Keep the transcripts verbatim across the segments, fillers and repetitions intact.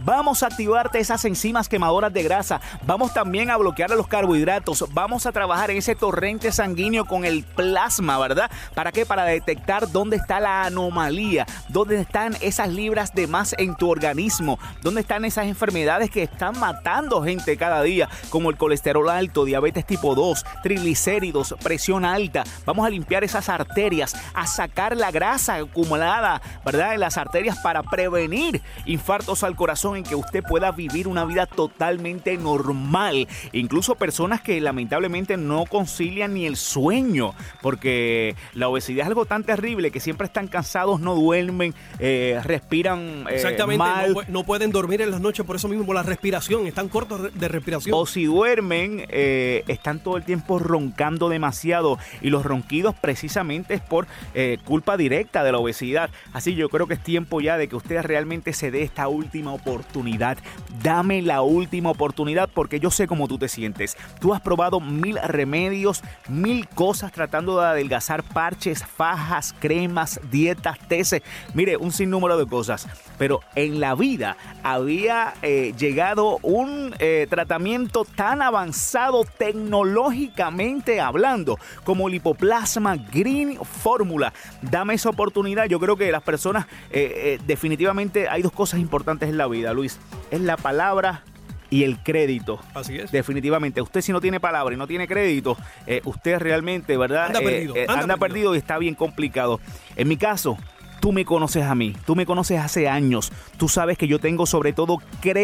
Vamos a activarte esas enzimas quemadoras de grasa. Vamos también a bloquear los carbohidratos. Vamos a trabajar en ese torrente sanguíneo con el plasma, ¿verdad? ¿Para qué? Para detectar dónde está la anomalía, dónde están esas libras de más en tu organismo, dónde están esas enfermedades que están matando gente cada día, como el colesterol alto, diabetes tipo dos, triglicéridos, presión alta. Vamos a limpiar esas arterias, a sacar la grasa acumulada, ¿verdad?, en las arterias para prevenir infartos al corazón, en que usted pueda vivir una vida totalmente normal. Incluso personas que lamentablemente no concilian ni el sueño, porque la obesidad es algo tan terrible que siempre están cansados, no duermen, eh, respiran eh, Exactamente, mal. No, no pueden dormir en las noches por eso mismo, por la respiración, están cortos de respiración. O si duermen, eh, están todo el tiempo roncando demasiado, y los ronquidos precisamente es por eh, culpa directa de la obesidad. Así yo creo que es tiempo ya de que usted realmente se dé esta última oportunidad. Dame la última oportunidad, porque yo sé cómo tú te sientes. Tú has probado mil remedios, mil cosas tratando de adelgazar, parches, fajas, cremas, dietas, tesis. Mire, un sinnúmero de cosas. Pero en la vida había eh, llegado un eh, tratamiento tan avanzado tecnológicamente hablando como Lipoplasma Green Fórmula. Dame esa oportunidad. Yo creo que las personas, eh, eh, definitivamente hay dos cosas importantes en la vida, Luis. Es la palabra y el crédito. Así es. Definitivamente. Usted, si no tiene palabra y no tiene crédito, eh, usted realmente, ¿verdad? Anda Eh, perdido. eh, Anda, anda perdido. perdido y está bien complicado. En mi caso, tú me conoces a mí, tú me conoces hace años, tú sabes que yo tengo sobre todo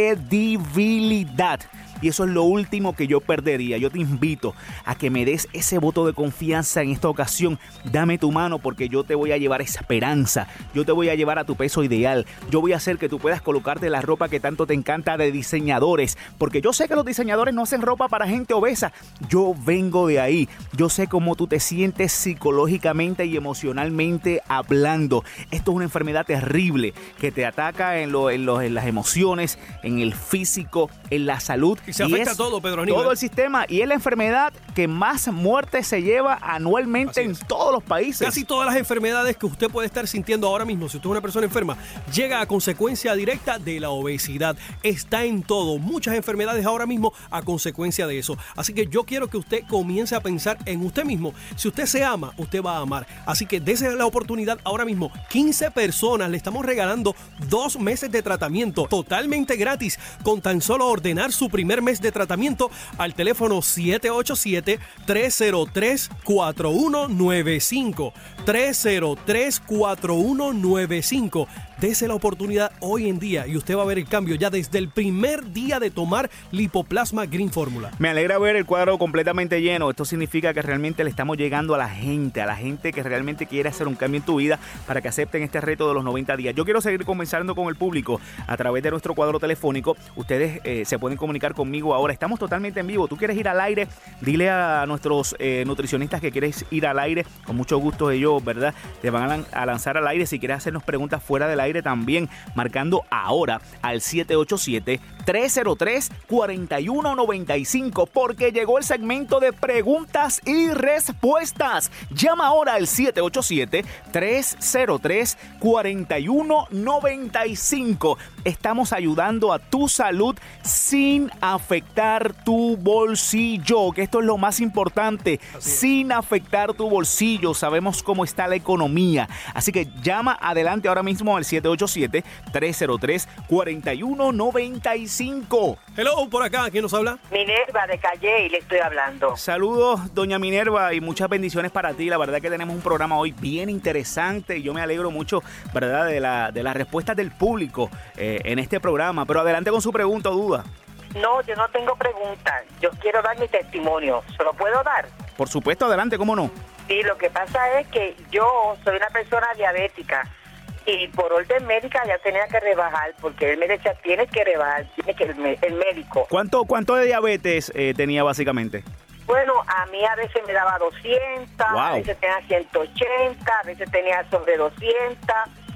credibilidad. Y eso es lo último que yo perdería. Yo te invito a que me des ese voto de confianza en esta ocasión. Dame tu mano, porque yo te voy a llevar esperanza. Yo te voy a llevar a tu peso ideal. Yo voy a hacer que tú puedas colocarte la ropa que tanto te encanta de diseñadores. Porque yo sé que los diseñadores no hacen ropa para gente obesa. Yo vengo de ahí. Yo sé cómo tú te sientes psicológicamente y emocionalmente hablando. Esto es una enfermedad terrible que te ataca en, lo, en, lo, en las emociones, en el físico, en la salud. Y se afecta es todo, Pedro Aníbal. Todo el sistema, y es la enfermedad que más muertes se lleva anualmente en todos los países. Casi todas las enfermedades que usted puede estar sintiendo ahora mismo, si usted es una persona enferma, llega a consecuencia directa de la obesidad. Está en todo. Muchas enfermedades ahora mismo a consecuencia de eso. Así que yo quiero que usted comience a pensar en usted mismo. Si usted se ama, usted va a amar. Así que dése la oportunidad ahora mismo. quince personas le estamos regalando dos meses de tratamiento totalmente gratis, con tan solo ordenar su primer mes de tratamiento al teléfono siete ocho siete, tres cero tres, cuatro uno nueve cinco. tres cero tres, cuatro uno nueve cinco. Dese la oportunidad hoy en día y usted va a ver el cambio ya desde el primer día de tomar Lipoplasma Green Fórmula. Me alegra ver el cuadro completamente lleno. Esto significa que realmente le estamos llegando a la gente, a la gente que realmente quiere hacer un cambio en tu vida, para que acepten este reto de los noventa días. Yo quiero seguir conversando con el público a través de nuestro cuadro telefónico. Ustedes eh, se pueden comunicar conmigo ahora. Estamos totalmente en vivo. ¿Tú quieres ir al aire? Dile a nuestros eh, nutricionistas que quieres ir al aire. Con mucho gusto ellos, ¿verdad?, te van a lanzar al aire. Si quieres hacernos preguntas fuera del aire también, marcando ahora al siete ocho siete, tres cero tres, cuatro uno nueve cinco, porque llegó el segmento de preguntas y respuestas. Llama ahora al siete ocho siete, tres cero tres, cuatro uno nueve cinco. Estamos ayudando a tu salud sin afectar tu bolsillo, que esto es lo más importante, sin afectar tu bolsillo. Sabemos cómo está la economía, así que llama adelante ahora mismo al siete ocho siete, tres cero tres, cuatro uno nueve cinco. Hello, por acá, ¿quién nos habla? Minerva de Calle, y le estoy hablando. Saludos, doña Minerva, y muchas bendiciones para ti. La verdad que tenemos un programa hoy bien interesante y yo me alegro mucho, ¿verdad?, de la de las respuestas del público eh, en este programa. Pero adelante con su pregunta o duda. No, yo no tengo preguntas. Yo quiero dar mi testimonio. ¿Se lo puedo dar? Por supuesto, adelante, ¿cómo no? Sí, lo que pasa es que yo soy una persona diabética y por orden médica ya tenía que rebajar, porque él me decía, tienes que rebajar, tiene que el, el médico. ¿Cuánto, cuánto de diabetes eh, tenía básicamente? Bueno, a mí a veces me daba doscientos, wow. A veces tenía ciento ochenta, a veces tenía sobre doscientos.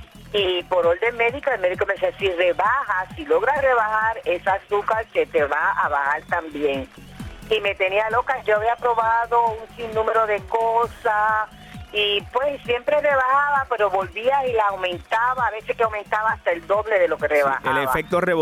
Y por orden médica, el médico me decía, si rebajas, si logras rebajar, ese azúcar se te va a bajar también. Y me tenía loca. Yo había probado un sinnúmero de cosas y pues siempre rebajaba, pero volvía y la aumentaba. A veces que aumentaba hasta el doble de lo que rebajaba. El efecto rebote.